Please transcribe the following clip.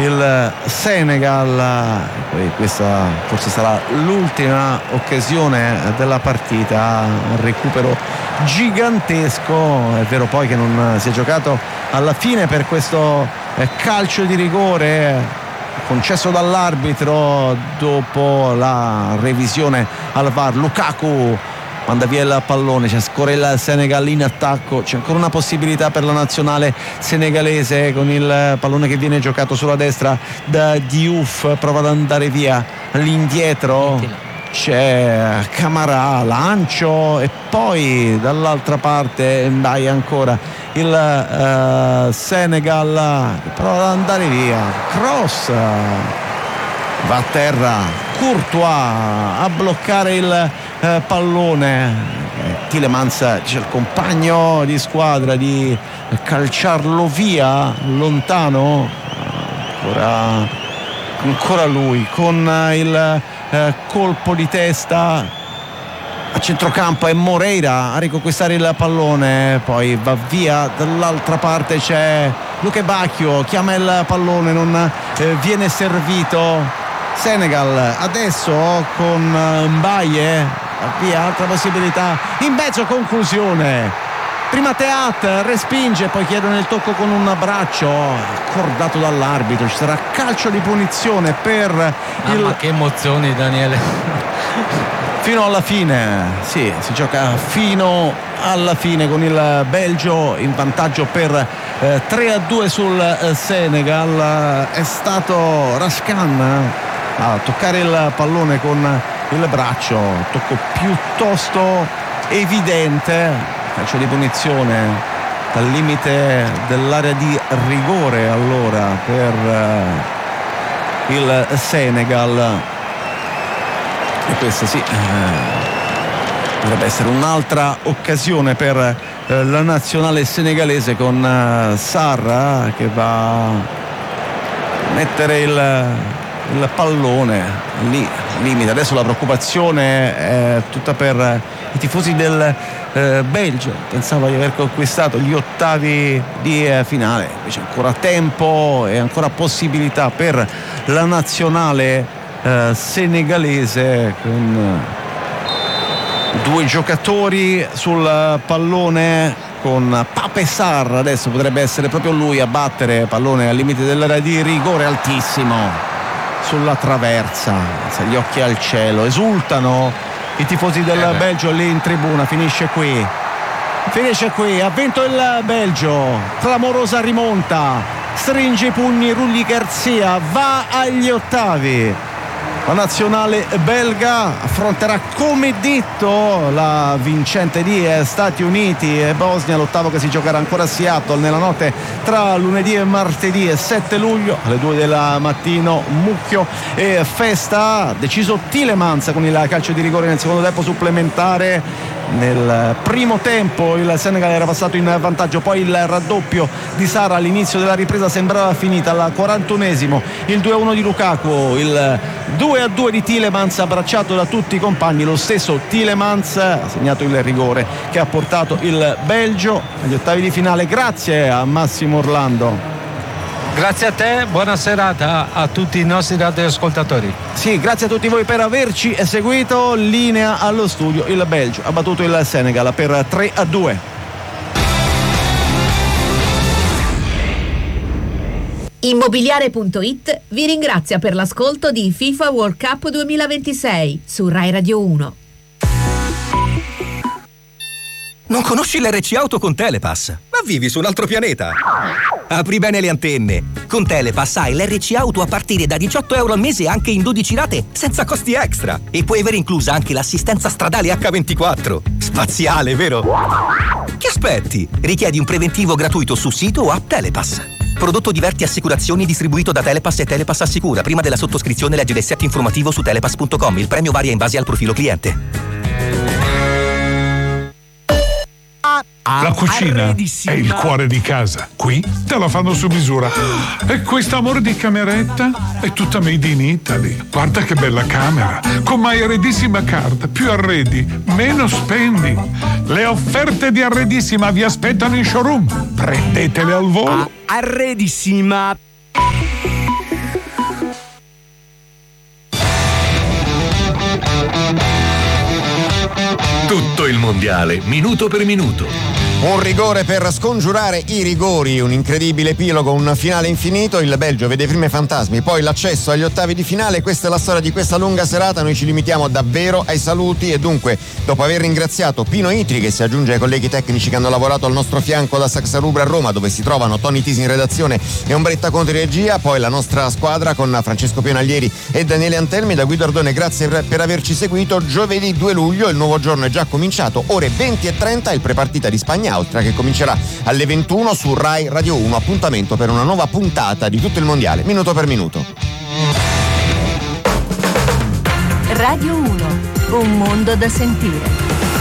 il Senegal. Questa forse sarà l'ultima occasione della partita, un recupero gigantesco. È vero poi che non si è giocato alla fine per questo calcio di rigore concesso dall'arbitro dopo la revisione al VAR. Lukaku manda via il pallone, c'è ancora il Senegal in attacco, c'è ancora una possibilità per la nazionale senegalese con il pallone che viene giocato sulla destra da Diouf, prova ad andare via all'indietro, c'è Camara, lancio e poi dall'altra parte Mbaye ancora il Senegal che prova ad andare via, cross, va a terra Courtois a bloccare il pallone. Tielemans dice al compagno di squadra di calciarlo via lontano, ancora lui con il colpo di testa a centrocampo, è Moreira a riconquistare il pallone, poi va via. Dall'altra parte c'è Luke Bacchio, chiama il pallone, non viene servito. Senegal adesso con Mbaye, via, altra possibilità in mezzo, conclusione. Prima Teat respinge, poi chiedono il tocco con un braccio accordato dall'arbitro. Ci sarà calcio di punizione per ma che emozioni, Daniele. Fino alla fine, sì, si gioca fino alla fine con il Belgio in vantaggio per 3-2 sul Senegal. È stato Rashkan a toccare il pallone con il braccio, tocco piuttosto evidente, calcio di punizione dal limite dell'area di rigore allora per il Senegal. E questa sì dovrebbe essere un'altra occasione per la nazionale senegalese, con Sarr che va a mettere il pallone lì limite. Adesso la preoccupazione è tutta per i tifosi del Belgio, pensava di aver conquistato gli ottavi di finale, invece ancora tempo e ancora possibilità per la nazionale senegalese, con due giocatori sul pallone, con Pape Sarr. Adesso potrebbe essere proprio lui a battere pallone al limite dell'area di rigore, altissimo sulla traversa, gli occhi al cielo, esultano i tifosi del Belgio lì in tribuna. Finisce qui, ha vinto il Belgio, clamorosa rimonta, stringe i pugni Rulli Garcia, va agli ottavi. La nazionale belga affronterà come detto la vincente di Stati Uniti e Bosnia, l'ottavo che si giocherà ancora a Seattle nella notte tra lunedì e martedì 7 luglio alle 2 del mattino. Mucchio e festa, deciso Tielemans con il calcio di rigore nel secondo tempo supplementare. Nel primo tempo il Senegal era passato in vantaggio, poi il raddoppio di Sarr all'inizio della ripresa sembrava finita. Al 41esimo il 2-1 di Lukaku, il 2-2 di Tielemans abbracciato da tutti i compagni. Lo stesso Tielemans ha segnato il rigore che ha portato il Belgio agli ottavi di finale. Grazie a Massimo Orlando. Grazie a te, buona serata a tutti i nostri radioascoltatori. Sì, grazie a tutti voi per averci seguito. Linea allo studio, il Belgio ha battuto il Senegal per 3-2. Immobiliare.it vi ringrazia per l'ascolto di FIFA World Cup 2026 su Rai Radio 1. Non conosci l'RC Auto con Telepass, ma vivi su un altro pianeta. Apri bene le antenne. Con Telepass hai l'RC Auto a partire da €18 al mese anche in 12 rate senza costi extra. E puoi avere inclusa anche l'assistenza stradale H24. Spaziale, vero? Che aspetti? Richiedi un preventivo gratuito su sito o app Telepass. Prodotto Diverti Assicurazioni distribuito da Telepass e Telepass Assicura. Prima della sottoscrizione leggi l'assetto informativo su telepass.com. Il premio varia in base al profilo cliente. La cucina è il cuore di casa. Qui te la fanno su misura. E quest'amore di cameretta è tutta made in Italy. Guarda che bella camera. Con My Arredissima Card. Più arredi, meno spendi. Le offerte di Arredissima vi aspettano in showroom. Prendetele al volo. Arredissima. Tutto il mondiale, minuto per minuto. Un rigore per scongiurare i rigori, un incredibile epilogo, un finale infinito. Il Belgio vede prima i fantasmi, poi l'accesso agli ottavi di finale. Questa è la storia di questa lunga serata. Noi ci limitiamo davvero ai saluti e dunque, dopo aver ringraziato Pino Itri, che si aggiunge ai colleghi tecnici che hanno lavorato al nostro fianco da Saxa Rubra a Roma, dove si trovano Tony Tisi in redazione e Ombretta Conti regia, poi la nostra squadra con Francesco Pienaglieri e Daniele Antelmi. Da Guido Ardone, grazie per averci seguito. Giovedì 2 luglio il nuovo giorno è già cominciato, ore 20:30, il prepartita di Spagna-Austria che comincerà alle 21 su Rai Radio 1. Appuntamento per una nuova puntata di tutto il mondiale, minuto per minuto. Radio 1, un mondo da sentire.